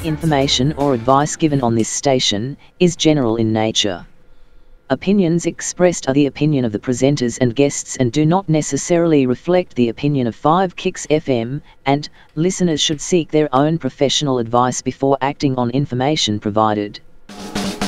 Information or advice given on this station is general in nature. Opinions expressed are the opinion of the presenters and guests and do not necessarily reflect the opinion of 5 Kicks FM, and listeners should seek their own professional advice before acting on information provided.